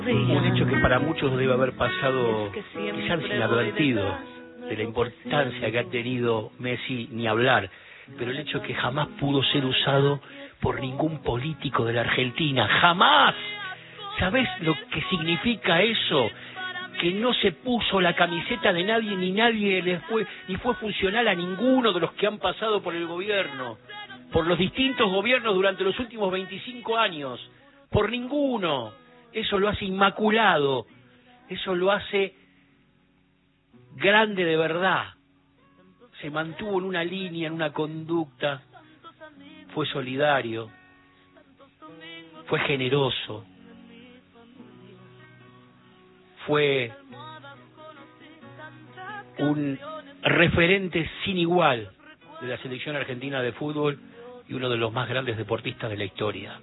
Un hecho que para muchos debe haber pasado quizás inadvertido, de la importancia que ha tenido Messi, ni hablar, pero el hecho es que jamás pudo ser usado por ningún político de la Argentina, ¡jamás! ¿Sabés lo que significa eso? Que no se puso la camiseta de nadie, ni nadie ni fue funcional a ninguno de los que han pasado por el gobierno, por los distintos gobiernos durante los últimos 25 años, por ninguno. Eso lo hace inmaculado, eso lo hace grande de verdad. Se mantuvo en una línea, en una conducta, fue solidario, fue generoso, fue un referente sin igual de la selección argentina de fútbol y uno de los más grandes deportistas de la historia,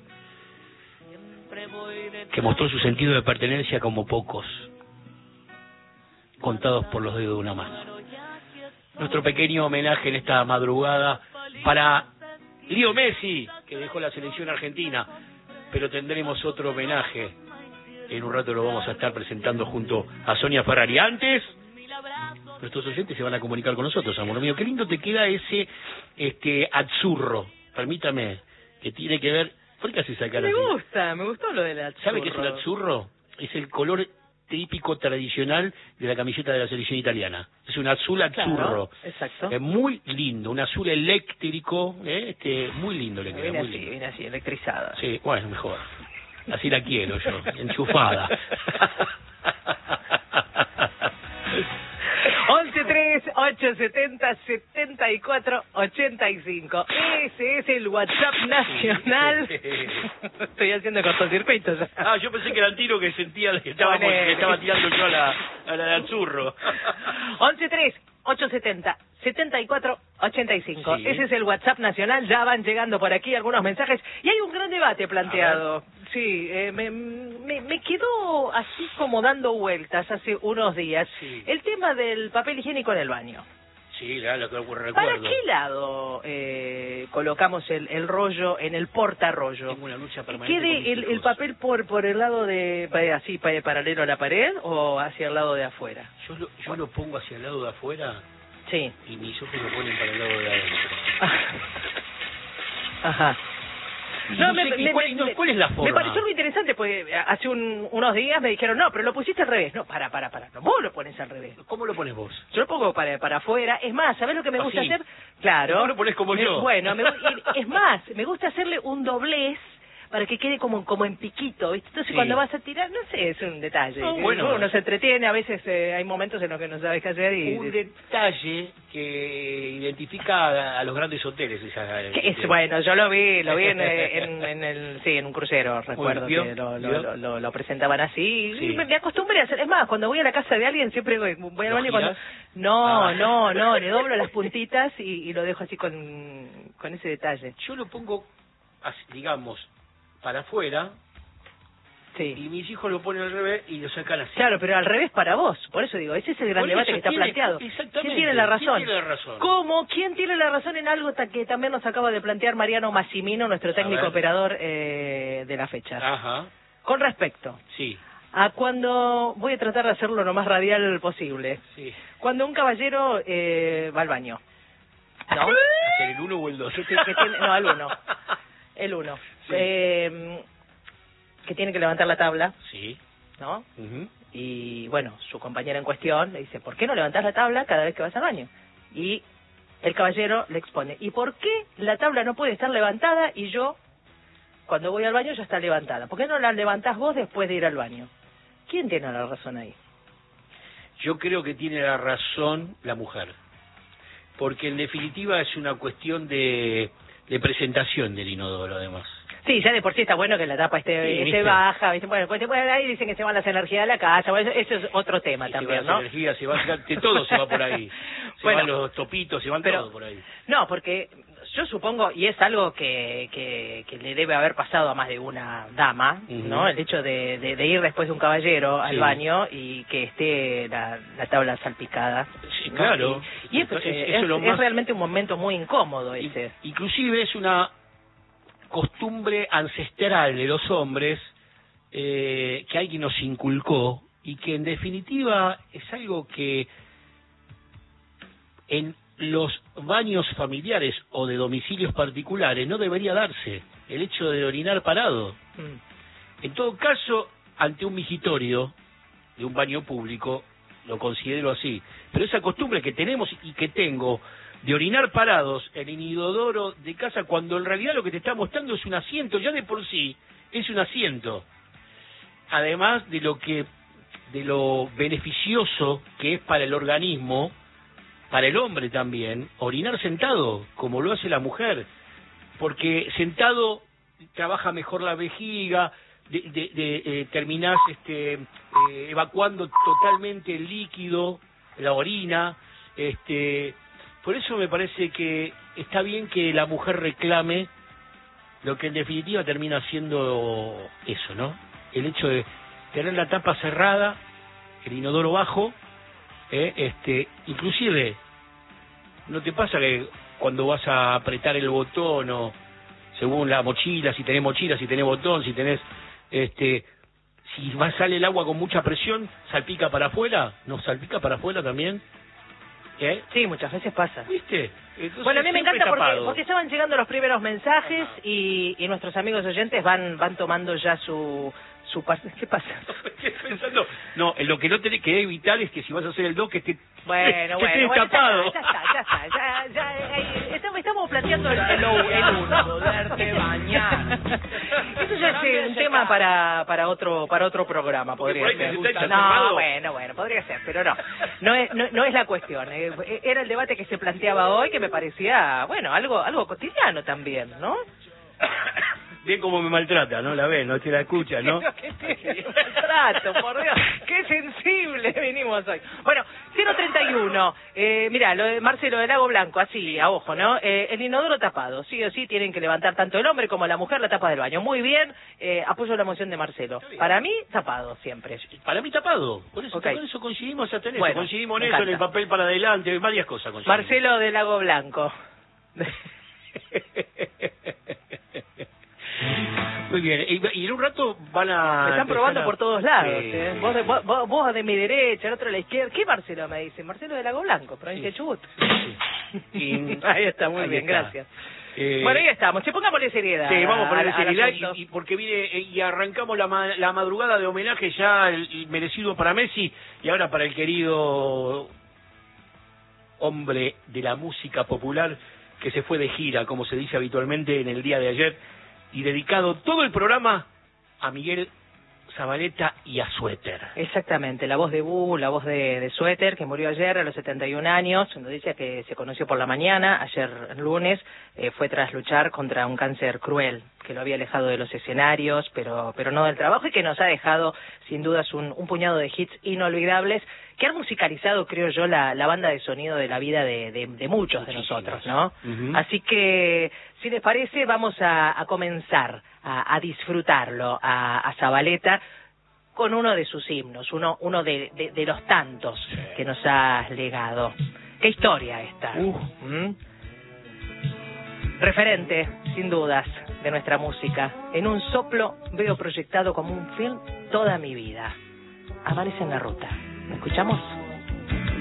que mostró su sentido de pertenencia como pocos, contados por los dedos de una mano. Nuestro pequeño homenaje en esta madrugada para Leo Messi, que dejó la selección argentina, pero tendremos otro homenaje. En un rato lo vamos a estar presentando junto a Sonia Ferrari. Antes, nuestros oyentes se van a comunicar con nosotros, amor mío. Qué lindo te queda ese azzurro, permítame, que tiene que ver... ¿Por qué haces sacar así? Me gustó lo del azzurro. ¿Sabe qué es el azzurro? Es el color típico tradicional de la camiseta de la selección italiana. Es un azul azzurro. Claro, exacto. Es muy lindo, un azul eléctrico, muy lindo le queda. Viene así, electrizada. Sí, bueno, mejor. Así la quiero yo, enchufada. 11-3-870-74-85. Ese es el WhatsApp nacional. Estoy haciendo cortocircuitos. Yo pensé que era el tiro que sentía que estaba tirando yo a la de Azzurro. 11-3-870-74-85. Sí. Ese es el WhatsApp nacional. Ya van llegando por aquí algunos mensajes. Y hay un gran debate planteado. Sí, me quedó así como dando vueltas hace unos días. Sí. El tema del papel higiénico en el baño. Sí, lo que recuerdo. ¿Para qué lado colocamos el rollo en el portarrollo? Tengo una lucha permanente ¿Quede con mis el hijos. papel por el lado de así paralelo a la pared o hacia el lado de afuera? Yo lo pongo hacia el lado de afuera Sí. y mis ojos lo ponen para el lado de adentro. Ajá. No sé, ¿cuál es la forma? Me pareció muy interesante, porque hace unos días me dijeron, no, pero lo pusiste al revés. No, para. No, vos lo pones al revés. ¿Cómo lo pones vos? Yo lo pongo para afuera. Es más, ¿sabés lo que me gusta Así. hacer? Claro. Vos lo ponés como yo. Bueno, es más, me gusta hacerle un doblez para que quede como en piquito, ¿viste? Entonces Sí. cuando vas a tirar, no sé, es un detalle. Bueno. Uno se entretiene, a veces hay momentos en los que no sabes qué hacer y... Un detalle que identifica a los grandes hoteles. Bueno, yo lo vi en un crucero, recuerdo ¿Vio? que lo presentaban así. Sí. Y me acostumbré a hacer. Es más, cuando voy a la casa de alguien siempre voy al baño cuando... girás? No, le doblo las puntitas y lo dejo así con ese detalle. Yo lo pongo, digamos, para afuera, Sí. y mis hijos lo ponen al revés y lo sacan así. Claro, pero al revés para vos. Por eso digo, ese es el gran Por debate eso que está planteado. exactamente. ¿Quién tiene la razón? ¿Quién tiene la razón? ¿Cómo? ¿Quién tiene la razón en algo que también nos acaba de plantear Mariano Massimino, nuestro técnico ver. operador de la fecha? Ajá, Con respecto sí, a cuando... Voy a tratar de hacerlo lo más radial posible. sí. Cuando un caballero va al baño. ¿No? ¿El 1 o el 2? No, el 1. El 1. Sí. Que tiene que levantar la tabla, Sí. ¿no? Ujú. Y bueno, su compañera en cuestión le dice, ¿por qué no levantás la tabla cada vez que vas al baño? Y el caballero le expone, ¿y por qué la tabla no puede estar levantada y yo, cuando voy al baño, ya está levantada? ¿Por qué no la levantás vos después de ir al baño? ¿Quién tiene la razón ahí? Yo creo que tiene la razón la mujer, porque en definitiva es una cuestión de presentación del inodoro, además. Sí, ya de por sí está bueno que la tapa esté ¿viste? baja, ¿viste? Bueno, pues ahí dicen que se van las energías de la casa, bueno, eso es otro tema Y también, se va ¿no? la energía, todo se va por ahí. Se Bueno, van los topitos, se van todo por ahí. No, porque yo supongo, y es algo que le debe haber pasado a más de una dama, ¿no? Ujú. El hecho de ir después de un caballero al Sí. baño y que esté la tabla salpicada. Sí, ¿no? claro. Y Eso es es lo más... realmente un momento muy incómodo ese. Inclusive es una costumbre ancestral de los hombres que alguien nos inculcó y que en definitiva es algo que en los baños familiares o de domicilios particulares no debería darse, el hecho de orinar parado. En todo caso, ante un migitorio de un baño público, lo considero así. Pero esa costumbre que tenemos y que tengo de orinar parados en el inodoro de casa, cuando en realidad lo que te está mostrando es un asiento, ya de por sí es un asiento. Además de lo beneficioso que es para el organismo, para el hombre también, orinar sentado, como lo hace la mujer, porque sentado trabaja mejor la vejiga, terminás evacuando totalmente el líquido, la orina, por eso me parece que está bien que la mujer reclame lo que en definitiva termina siendo eso, ¿no? El hecho de tener la tapa cerrada, el inodoro bajo, inclusive, ¿no te pasa que cuando vas a apretar el botón o según la mochila, si tenés botón, si tenés, si sale el agua con mucha presión, salpica para afuera? ¿No salpica para afuera también? Sí, muchas veces pasa. ¿Viste? Entonces, bueno, a mí me encanta porque ya van llegando los primeros mensajes y nuestros amigos oyentes van tomando ya su ¿qué pasa? Estoy pensando, no, lo que no tenés que evitar es que si vas a hacer el 2 que esté bueno, tapado. Ya está. Estamos planteando el 1. Poderte bañar. Eso ya es un tema para otro programa, podría ser. No, bueno, podría ser, pero no es la cuestión. Era el debate que se planteaba hoy, que me parecía, bueno, algo cotidiano también, ¿no? Bien como me maltrata, ¿no? La ves, no te la escucha, ¿no? Qué maltrato, por Dios. Qué sensible venimos hoy. Bueno, 031. Mirá, lo de Marcelo del Lago Blanco, así, a ojo, ¿no? El inodoro tapado. Sí o sí tienen que levantar tanto el hombre como la mujer la tapa del baño. Muy bien, apoyo la moción de Marcelo. Para mí, tapado siempre. Para mí, tapado. Por eso, okay. Con eso coincidimos hasta en eso. Bueno, coincidimos en eso, en el papel para adelante, en varias cosas. Marcelo del Lago Blanco. Muy bien, y en un rato van a... Me están probando por todos lados, Vos de mi derecha, el otro a la izquierda. ¿Qué Marcelo me dice? Marcelo de Lago Blanco, provincia de Chubut. Sí. Ahí está, muy bien, gracias. Bueno, ahí estamos, pongámosle seriedad. Sí, vamos a ponerle seriedad y porque viene y arrancamos la madrugada de homenaje ya el merecido para Messi y ahora para el querido hombre de la música popular que se fue de gira, como se dice habitualmente en el día de ayer, y dedicado todo el programa a Miguel Zavaleta y a Suéter. Exactamente, la voz de Bu, la voz de Suéter, que murió ayer a los 71 años, noticia que se conoció por la mañana, ayer lunes, fue tras luchar contra un cáncer cruel, que lo había alejado de los escenarios, pero no del trabajo, y que nos ha dejado, sin dudas, un puñado de hits inolvidables, que han musicalizado, creo yo, la banda de sonido de la vida de muchos de nosotros, ¿no? Uh-huh. Así que, si les parece, vamos a comenzar a disfrutarlo, a Zavaleta, con uno de sus himnos, uno de los tantos que nos ha legado. ¿Qué historia esta? Referente, sin dudas, de nuestra música. En un soplo veo proyectado como un film toda mi vida. Amanece en la ruta. ¿Me escuchamos?